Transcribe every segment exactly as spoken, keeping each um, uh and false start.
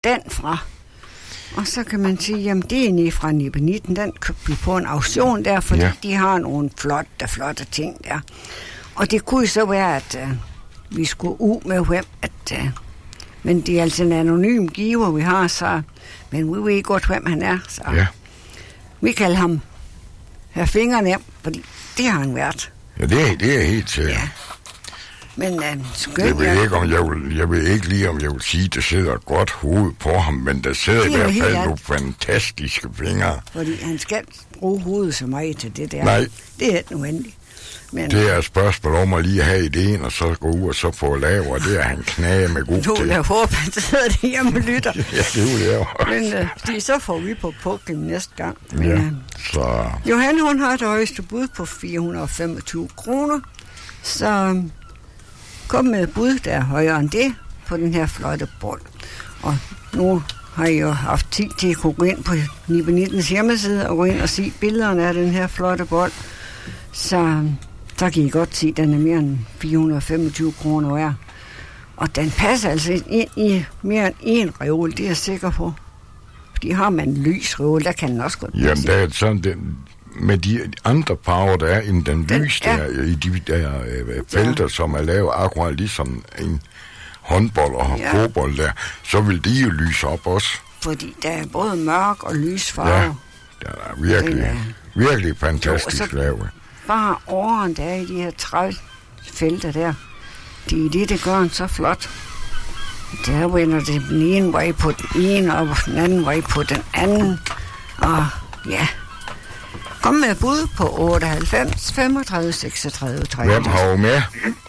den fra? Og så kan man sige, jamen det er nede fra Nibbenitten, den købte vi på en auktion der, fordi ja. de har nogle flotte, flotte ting der. Og det kunne så være, at uh, vi skulle ud med hvem, at, uh, men det er altså en anonym giver, vi har, så, men vi ved godt, hvem han er, så ja. vi kalder ham Herr Fingernem, fordi det har han været. Ja, det er, det er helt sikkert. Ja. Men uh, skøn, jeg, ved jeg, ikke, om jeg, vil, jeg ved ikke lige, om jeg vil sige, at der sidder et godt hoved på ham, men der sidder i hvert fald nogle fantastiske fingre. Fordi han skal bruge hovedet så meget til det der. Nej. Det er ikke nødvendigt. Men det er et spørgsmål om at lige have ideen, og så gå ud og så få laver. Det er han knage med god til. Du vil håbe, at der sidder det hjemme og lytter. Ja, det vil jeg også. Men uh, de, så får vi på puklen næste gang. Men, ja, uh, så... Johan, hun har det højeste bud på fire hundrede og femogtyve kroner. Så kom med et bud, der er højere end det, på den her flotte bold. Og nu har jeg jo haft tid til at kunne gå ind på Nibbenittens hjemmeside og gå ind og se billederne af den her flotte bold. Så der kan I godt se, at den er mere end fire hundrede og femogtyve kroner værd. Og den passer altså ind i mere end én reol, det er jeg sikker på. Fordi har man en lys reol, der kan den også godt passe. Jamen, der er sådan den... Med de andre farver, der er end den, den lys, der ja. i de der øh, felter, ja. som er lavet akkurat ligesom en håndbold og ja. fodbold der, så vil de jo lyse op også. Fordi der er både mørk og lys farve. Ja, der er virkelig, den, uh... virkelig fantastisk lavet. Bare åren, der er i de her træfelter der, det er det, det gør en så flot. Der vender det den ene vej på den ene, og den anden vej på den anden. Og ja... Kom med bud på otteoghalvfems, femogtredive, seksogtredive, tredive. Hvem har du med?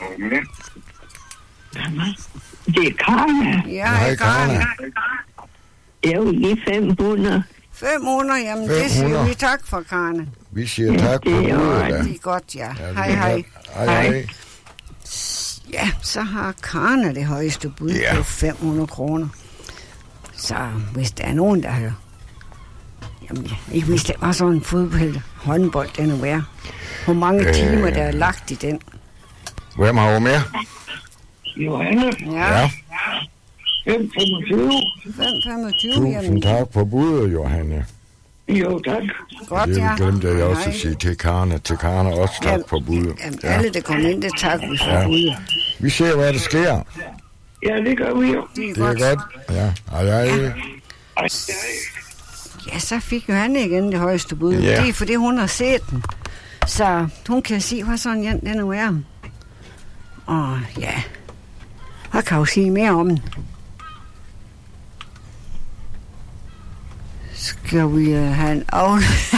Det er Karne. Ja, hej Karne. Jeg vil give fem hundrede. fem hundrede, jamen fem hundrede. Det siger vi tak for, Karne. Vi siger tak for budet, ja. Det er godt, ja. ja hej, hej. Hej, hej. Ja, så har Karne det højeste bud ja. på fem hundrede kroner. Så hvis der er nogen, der har... Jamen, ikke hvis det var sådan en fodbold, håndbold, den er værd. Hvor mange øh, timer, der er lagt i den. Hvem har du med? Johanne. Ja. ja. fem femogtyve. fem femogtyve, Tusind jamen. tak for budet, Johanne. Jo, tak. Godt, det ja. Det glemte jeg også at sige til Karne. Til Karne også tak jamen, for budet. Jamen, ja. alle, der kommer ind, det tak vi for ja. budet. Vi ser, hvad der sker. Ja, det gør vi jo. Det er, det er godt. godt. Ja, ej, ej. Ja. Ja, så fik Johanne igen det højeste bud. Ja. Det er fordi, hun har set den. Så hun kan sige, hvad sådan en den nu er. Og ja, hvad kan du sige mere om den? Skal vi uh, have en af...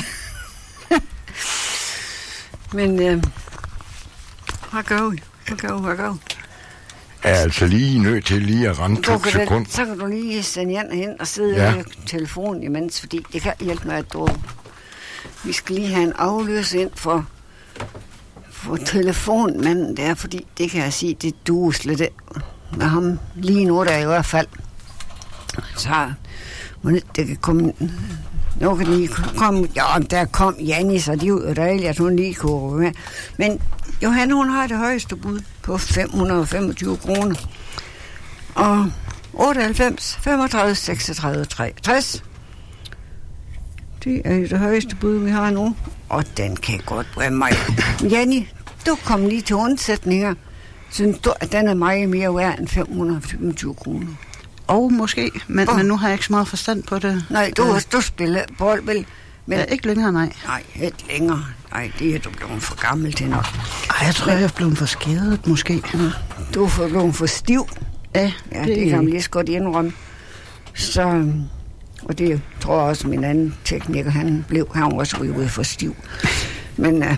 Men, uh, hvad gør vi? Hvad gør vi? Hvad gør vi? Er altså lige nødt til lige at rende to sekunder. Så kan du lige sende Jan hen og sidde ja. med telefonen imens, fordi det kan hjælpe mig, at du... Vi skal lige have en afløs ind for, for telefonmanden der, fordi det kan jeg sige, det duer slet ikke med ham lige nu, der i hvert fald. Så det kan komme... Nu kan lige komme... Ja, der kom Janis, og det er jo dejligt, at hun lige kunne med. Men Johanne, hun har det højeste bud på fem hundrede og femogtyve kroner. Og otteoghalvfems, femogtredive, seksogtredive, treogtres. Det er det højeste bud, vi har nu. Og den kan godt være mig. Janni, du kom lige til undsætninger. Synes du, at den er meget mere værd end fem hundrede og femogtyve kroner? Og måske, men, oh. men nu har jeg ikke så meget forstand på det. Nej, du, ja. du spiller bold, vel? Men ja, ikke længere, nej. Nej, ikke længere. Nej, det er du blevet for gammel til nok. Ej, jeg tror, men, jeg er blevet for skadet, måske. Ja, du er blevet for stiv. Ja, ja det, det kan man lige så godt indrømme. Så, og det tror jeg også, min anden tekniker, han blev, han var også ude for stiv. Men... Uh,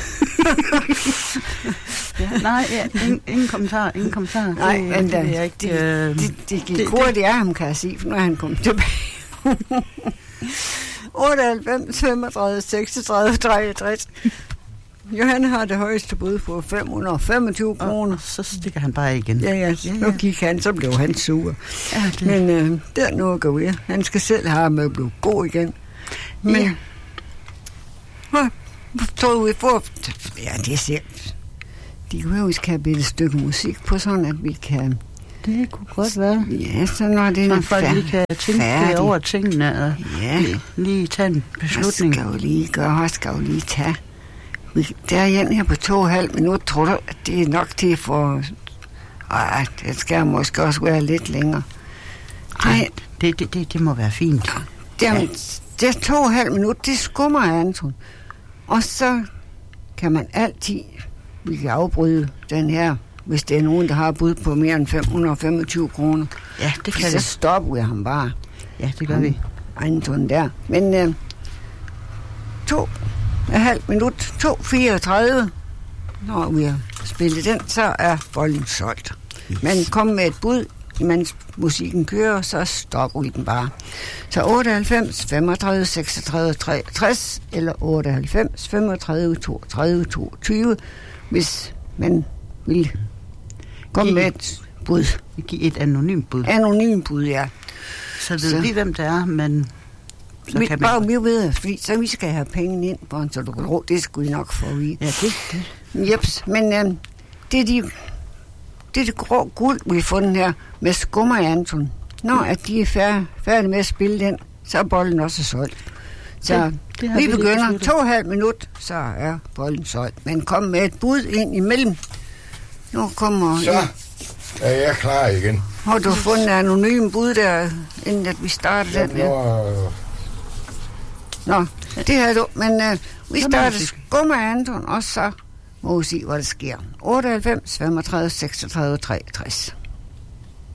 ja, nej, ja, ingen, ingen kommentar, ingen kommentar. Nej, det, men da, det, ikke, det, øh, det, det gik hurtigt af ham, kan jeg sige, for nu er han kommet tilbage. otteoghalvfems, femogtredive, seksogtredive, treogtres. Johanne har det højeste bud på fem hundrede og femogtyve kroner. Og så stikker han bare igen. Ja, ja, ja, nu gik han, så blev han sur. Ja, det... Men øh, der nu går vi. Han skal selv have med at blive god igen. Men... Ja. Hvad tror vi får... Ja, det er selv. De kan jo have et stykke musik på, sådan at vi kan... det kunne godt være. Ja, så når det er Så folk lige kan tænke færdig. over tingene og Ja. lige, lige tage en beslutning. Hvad skal jo lige gøre, hvad skal jo lige tage? Vi- Der er en her på to og et halvt minut, tror du, at det er nok til for... Ej, det skal måske også være lidt længere. Nej, det, det, det, det må være fint. Det er, det er to og et halvt minut, det skummer Anton. Og så kan man altid, vi kan afbryde den her, hvis det er nogen, der har bud på mere end fem hundrede og femogtyve kroner. Ja, det kan Så vi. stopper vi ham bare. Ja, det gør vi. Anton der. Men øh, to og et halvt minut, to fireogtredive, når vi har spillet den, så er bolden solgt. Yes. Men kom med et bud, mens musikken kører, så stopper vi den bare. Så otteoghalvfems, femogtredive, seksogtredive, treogtres eller otteoghalvfems, femogtredive, toogtredive, toogtyve, hvis man vil komme med et bud. Vi giver et anonymt bud. Anonym bud, ja. Så ved Så- vi, hvem det er, men så Vi, kan bare man... vi ved, fordi så vi skal have penge ind på, så du kan ro, det skulle I nok få at vide. Ja, det, det. Jeps, men øh, det er de, det er det grå guld, vi har fundet her med Skummer Anton. Når at de er færdige, færdige med at spille den, så er bolden også solgt. Så Det- det har vi vi lige begynder besluttet. to og et halvt minut, så er bolden solgt. Men kom med et bud ind imellem. Nu kommer... Så er jeg klar igen. Har du fundet en anonym bud der, inden at vi starter den her? Nå, Nå, det har du, men øh, vi Så må starter vi se. Skummer Anton, og så må vi se, hvad der sker. otteoghalvfems, femogtredive, seksogtredive, treogtres.